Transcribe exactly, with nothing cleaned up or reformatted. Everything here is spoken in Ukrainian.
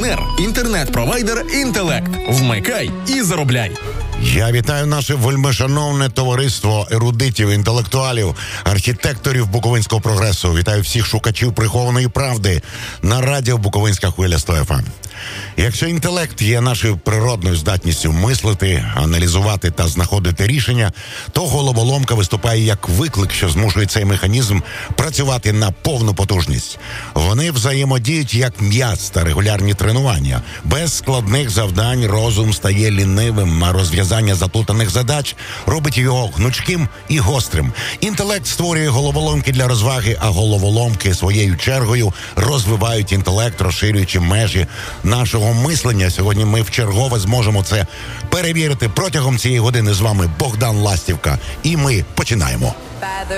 партнер, інтернет-провайдер «Інтелект». Вмикай і заробляй. Я вітаю наше вельмишановне товариство ерудитів, інтелектуалів, архітекторів буковинського прогресу. Вітаю всіх шукачів прихованої правди на радіо «Буковинська хвиля» сто еф ем. Якщо інтелект є нашою природною здатністю мислити, аналізувати та знаходити рішення, то головоломка виступає як виклик, що змушує цей механізм працювати на повну потужність. Вони взаємодіють як м'яз та регулярні тренування. Без складних завдань розум стає лінивим, а розв'язання заплутаних задач робить його гнучким і гострим. Інтелект створює головоломки для розваги, а головоломки своєю чергою розвивають інтелект, розширюючи межі нашого мислення. Сьогодні ми вчергове зможемо це перевірити. Протягом цієї години з вами Богдан Ластівка. І ми починаємо.